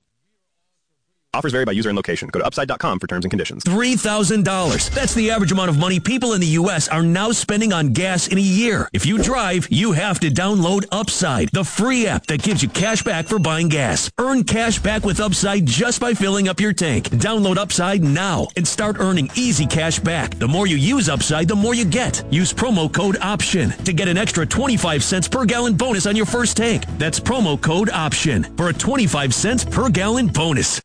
Offers vary by user and location. Go to upside dot com for terms and conditions. three thousand dollars. That's the average amount of money people in the U S are now spending on gas in a year. If you drive, you have to download Upside, the free app that gives you cash back for buying gas. Earn cash back with Upside just by filling up your tank. Download Upside now and start earning easy cash back. The more you use Upside, the more you get. Use promo code OPTION to get an extra twenty-five cents per gallon bonus on your first tank. That's promo code OPTION for a twenty-five cents per gallon bonus.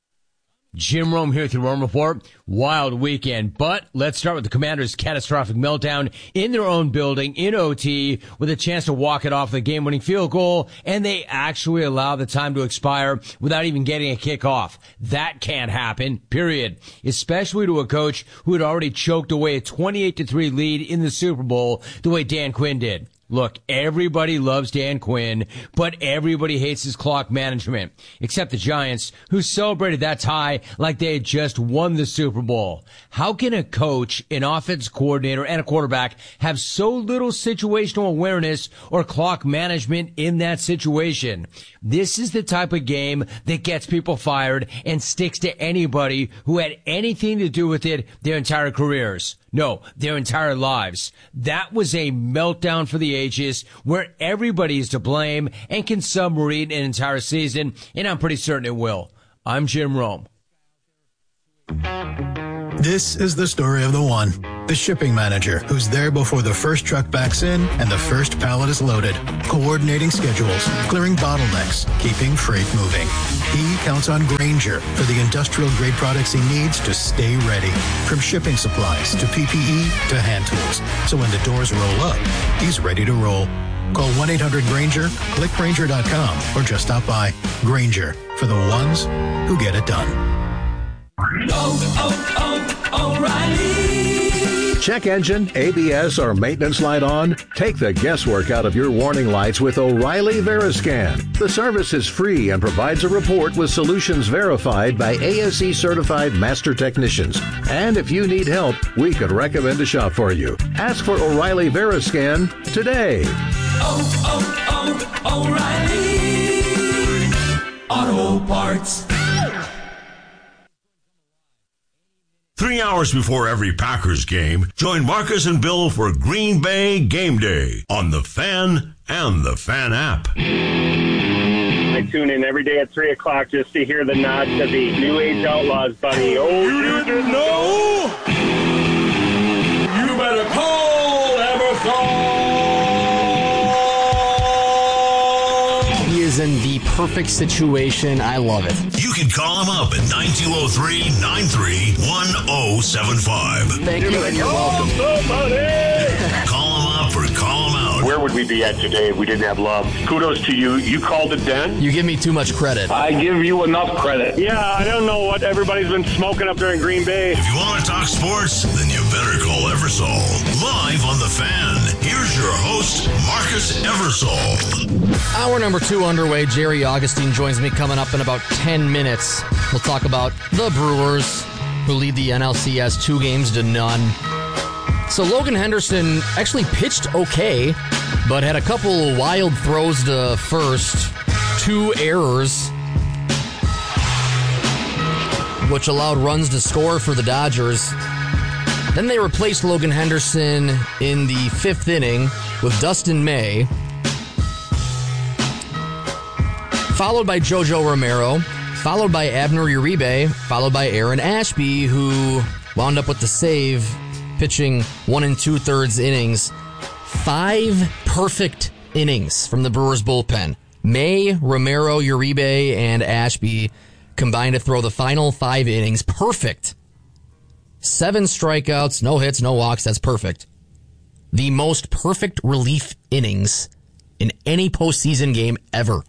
Jim Rome here with your Rome Report. Wild weekend, but let's start with the Commanders' catastrophic meltdown in their own building in O T with a chance to walk it off with a game-winning field goal, and they actually allow the time to expire without even getting a kickoff. That can't happen, period. Especially to a coach who had already choked away a twenty-eight to three lead in the Super Bowl the way Dan Quinn did. Look, everybody loves Dan Quinn, but everybody hates his clock management, except the Giants, who celebrated that tie like they had just won the Super Bowl. How can a coach, an offense coordinator, and a quarterback have so little situational awareness or clock management in that situation? This is the type of game that gets people fired and sticks to anybody who had anything to do with it their entire careers. No, their entire lives. That was a meltdown for the ages where everybody is to blame and can submarine an entire season, and I'm pretty certain it will. I'm Jim Rome. This is the story of the one, the shipping manager, who's there before the first truck backs in and the first pallet is loaded, coordinating schedules, clearing bottlenecks, keeping freight moving. He counts on Grainger for the industrial-grade products he needs to stay ready, from shipping supplies to P P E to hand tools. So when the doors roll up, he's ready to roll. Call one eight hundred Grainger, click Grainger dot com, or just stop by. Grainger, for the ones who get it done. Oh, oh, oh, O'Reilly. Check engine, A B S, or maintenance light on? Take the guesswork out of your warning lights with O'Reilly Veriscan. The service is free and provides a report with solutions verified by A S E certified master technicians. And if you need help, we could recommend a shop for you. Ask for O'Reilly Veriscan today. Oh, oh, oh, O'Reilly Auto Parts. Three hours before every Packers game, join Marcus and Bill for Green Bay Game Day on The Fan and the Fan app. I tune in every day at three o'clock just to hear the nod to the New Age Outlaws, buddy. Oh, you didn't know? You better call Eversole. He is in the perfect situation. I love it. You can call him up at nine two zero three, nine three one zero seven five. Thank you, and you're welcome. Call him up or call him out. Where would we be at today if we didn't have love? Kudos to you. You called it then. You give me too much credit. I give you enough credit. Yeah, I don't know what everybody's been smoking up there in Green Bay. If you want to talk sports, then you better call Eversole. Live on The Fan, here's your host, Marcus Eversole. Hour number two underway. Jerry Augustine joins me coming up in about ten minutes. We'll talk about the Brewers, who lead the N L C S two games to none. So Logan Henderson actually pitched okay, but had a couple wild throws to first, two errors, which allowed runs to score for the Dodgers. Then they replaced Logan Henderson in the fifth inning with Dustin May, followed by JoJo Romero, followed by Abner Uribe, followed by Aaron Ashby, who wound up with the save, pitching one and two-thirds innings. Five perfect innings from the Brewers bullpen. May, Romero, Uribe, and Ashby combined to throw the final five innings. Perfect. Seven strikeouts, no hits, no walks. That's perfect. The most perfect relief innings in any postseason game ever.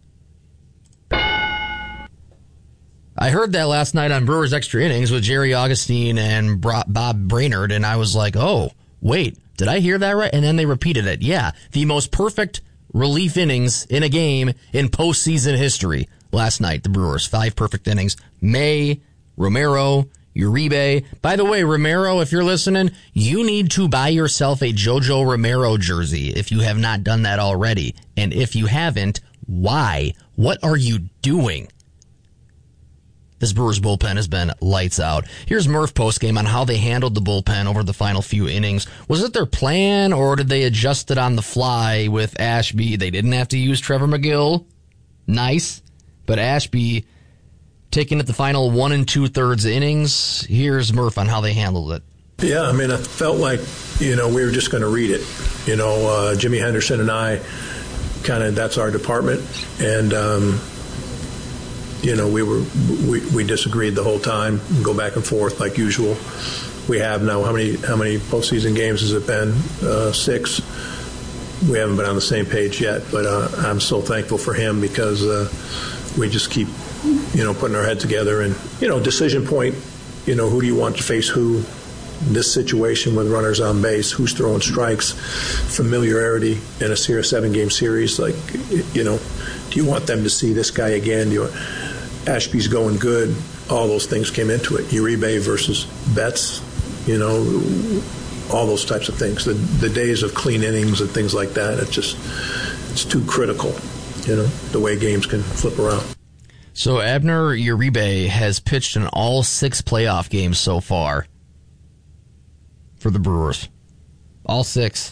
I heard that last night on Brewers Extra Innings with Jerry Augustine and Bob Brainerd, and I was like, oh, wait, did I hear that right? And then they repeated it. Yeah, the most perfect relief innings in a game in postseason history last night, the Brewers. Five perfect innings. May, Romero, Uribe. By the way, Romero, if you're listening, you need to buy yourself a JoJo Romero jersey if you have not done that already. And if you haven't, why? What are you doing? This Brewers bullpen has been lights out. Here's Murph postgame on how they handled the bullpen over the final few innings. Was it their plan, or did they adjust it on the fly with Ashby? They didn't have to use Trevor McGill. Nice. But Ashby taking it the final one and two-thirds innings. Here's Murph on how they handled it. Yeah, I mean, I felt like, you know, we were just going to read it. You know, uh, Jimmy Henderson and I, kind of, that's our department. And, um, you know, we were we, we disagreed the whole time, go back and forth like usual. We have now, how many how many postseason games has it been? Uh, six. We haven't been on the same page yet, but uh, I'm so thankful for him because uh, we just keep, you know, putting our head together and, you know, decision point, you know, who do you want to face who? this situation with runners on base, who's throwing strikes, familiarity in a series, seven-game series. Like, you know, do you want them to see this guy again? Do you want, Ashby's going good. All those things came into it. Uribe versus Betts, you know, all those types of things. The the days of clean innings and things like that, it's just, it's too critical, you know, the way games can flip around. So Abner Uribe has pitched in all six playoff games so far for the Brewers. All six.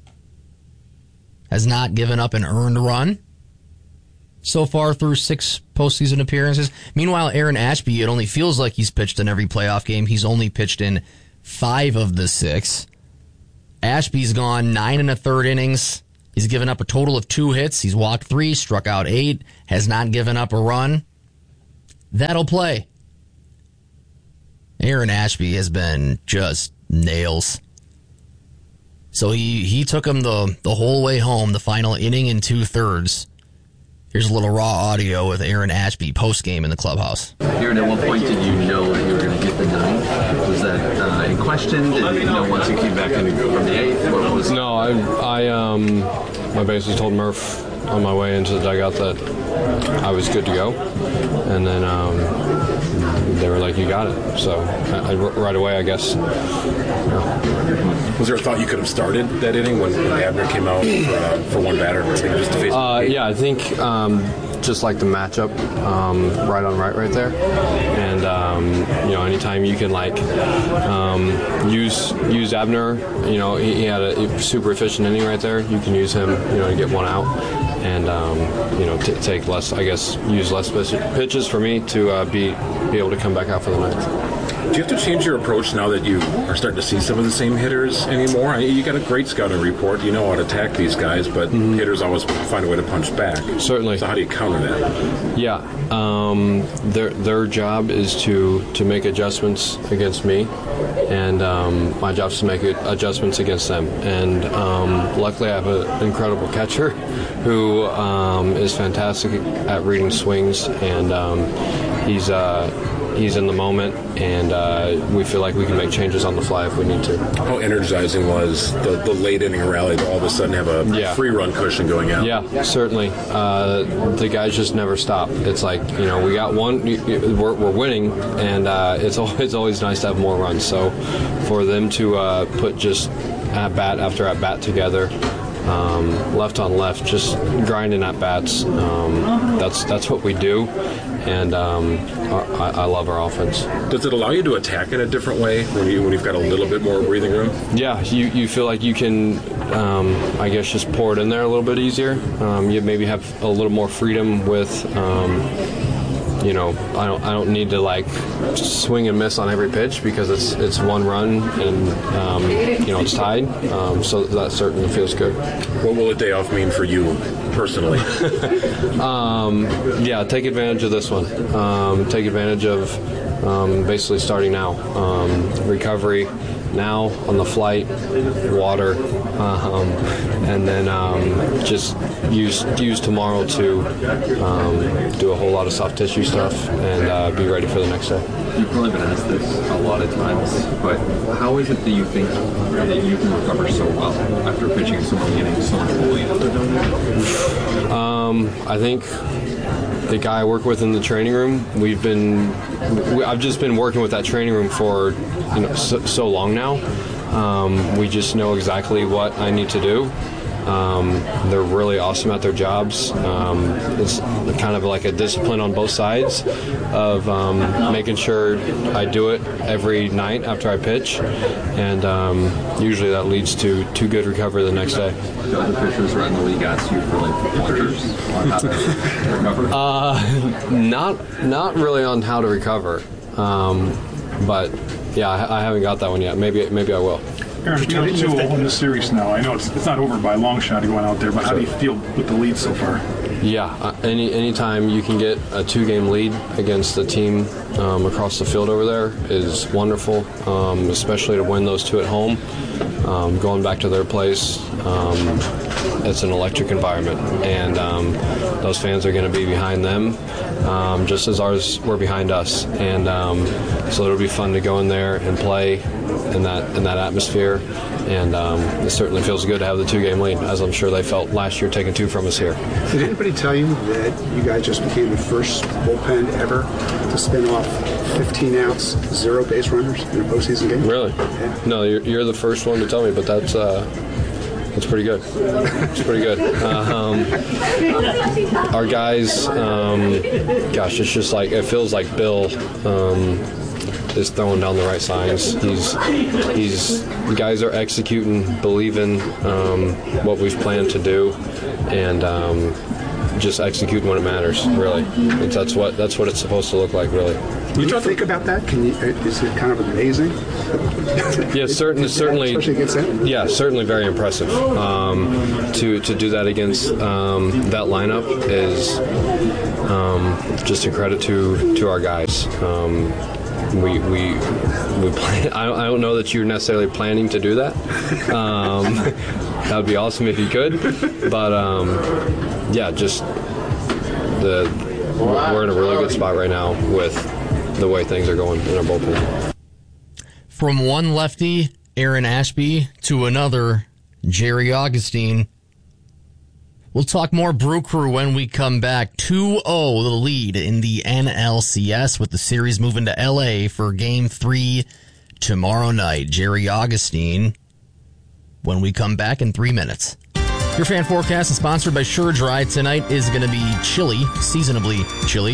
Has not given up an earned run so far through six postseason appearances. Meanwhile, Aaron Ashby, it only feels like he's pitched in every playoff game. He's only pitched in five of the six. Ashby's gone nine and a third innings. He's given up a total of two hits. He's walked three, struck out eight, has not given up a run. That'll play. Aaron Ashby has been just nails. So he, he took him the, the whole way home, the final inning and two-thirds. Here's a little raw audio with Aaron Ashby post-game in the clubhouse. Aaron, at what point did you know that you were going to get the ninth? Was that uh, in question? Did you know once you came back in from the eighth? What was no, I, I, um, I basically told Murph on my way into the dugout that I was good to go. And then um, they were like, you got it. So I, I, right away, I guess. Yeah. Was there a thought you could have started that inning when, when Abner came out for, uh, for one batter? Just to face uh, yeah, I think um, just like the matchup, um, right on right right there. And, um, you know, anytime you can, like, um, use use Abner, you know, he, he had a super efficient inning right there. You can use him, you know, to get one out. And, um, you know, t- take less, I guess, use less pitches for me to uh, be be able to come back out for the ninth. Do you have to change your approach now that you are starting to see some of the same hitters anymore? I mean, you got a great scouting report. You know how to attack these guys, but mm-hmm. hitters always find a way to punch back. Certainly. So how do you counter that? Yeah. Um, their their job is to, to make adjustments against me, and um, my job is to make adjustments against them. And um, luckily I have an incredible catcher who um, is fantastic at reading swings, and um, he's uh, he's in the moment, and uh, we feel like we can make changes on the fly if we need to. How energizing was the, the late inning rally to all of a sudden have a yeah. free run cushion going out? Yeah, certainly. Uh, the guys just never stop. It's like, you know, we got one, we're, we're winning, and uh, it's always, always nice to have more runs. So for them to uh, put just at bat after at bat together, Um, left on left, just grinding at bats. Um, that's that's what we do, and um, our, I, I love our offense. Does it allow you to attack in a different way when you when you've got a little bit more breathing room? Yeah, you, you feel like you can, um, I guess, just pour it in there a little bit easier. Um, you maybe have a little more freedom with. Um, You know, I don't. I don't need to like swing and miss on every pitch because it's it's one run and um, you know it's tied. Um, so that certainly feels good. What will a day off mean for you personally? um, yeah, take advantage of this one. Um, take advantage of um, basically starting now. Um, recovery now on the flight, water, um, and then um, just use use tomorrow to um, do a whole lot of soft tissue stuff and uh, be ready for the next day. You've probably been asked this a lot of times, but how is it that you think that you can recover so well after pitching so many innings, so much volume? Um, I think the guy I work with in the training room, we've been, we, I've just been working with that training room for you know so, so long now. Um, we just know exactly what I need to do. Um, they're really awesome at their jobs. Um, it's kind of like a discipline on both sides of um, making sure I do it every night after I pitch, and um, usually that leads to, to good recovery the next day. The other pitchers around the league ask you for like pointers on how to recover? Uh, not not really on how to recover, um, but yeah, I, I haven't got that one yet. Maybe maybe I will. Aaron, two two in the series now. I know it's it's not over by a long shot going out there, but how do you feel with the lead so far? Yeah, uh, any anytime you can get a two-game lead against a team um, across the field over there is wonderful, um, especially to win those two at home. um, going back to their place. Um, it's an electric environment, and um, those fans are going to be behind them, um, just as ours were behind us. And um, so it'll be fun to go in there and play in that in that atmosphere. And um, it certainly feels good to have the two-game lead, as I'm sure they felt last year taking two from us here. Did anybody tell you that you guys just became the first bullpen ever to spin off fifteen outs, zero base runners in a postseason game? Really? Yeah. No, you're, you're the first one to tell me, but that's uh, that's pretty good. It's pretty good. Uh, um, our guys, um, gosh, it's just like, it feels like Bill um, is throwing down the right signs. He's, he's, the guys are executing, believing um, what we've planned to do, and um, just executing when it matters. Really, it's, that's what that's what it's supposed to look like. Really. When you think about that, can you? Is it kind of amazing? Yeah, certainly, certainly. Especially against them. Yeah, certainly very impressive. Um, to to do that against um, that lineup is um, just a credit to to our guys. Um, We we we plan. I don't, I don't know that you're necessarily planning to do that. Um, that would be awesome if you could. But um, yeah, just the we're in a really good spot right now with the way things are going in our bullpen. From one lefty, Aaron Ashby, to another, Jerry Augustine. We'll talk more Brew Crew when we come back. two oh the lead in the N L C S with the series moving to L A for game three tomorrow night. Jerry Augustine when we come back in three minutes. Your fan forecast is sponsored by Sure Dry. Tonight is going to be chilly, seasonably chilly.